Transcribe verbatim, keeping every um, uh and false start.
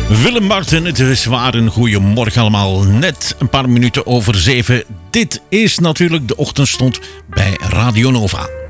Willem Marten, het is waar een goeiemorgen allemaal. Net een paar minuten over zeven. Dit is natuurlijk de ochtendstond bij Radio Nova.